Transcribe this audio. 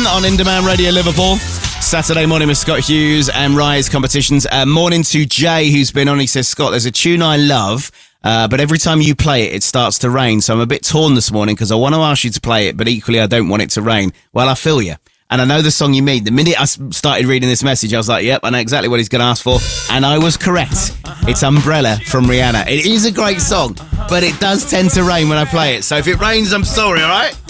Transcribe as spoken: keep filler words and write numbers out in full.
on Indemand Radio Liverpool. Saturday morning with Scott Hughes and Rise Competitions. Uh, morning to Jay, who's been on. He says, Scott, there's a tune I love, uh, but every time you play it, it starts to rain. So I'm a bit torn this morning because I want to ask you to play it, but equally I don't want it to rain. Well, I feel you. And I know the song you mean. The minute I started reading this message, I was like, yep, I know exactly what he's going to ask for. And I was correct. It's Umbrella from Rihanna. It is a great song, but it does tend to rain when I play it. So if it rains, I'm sorry, all right?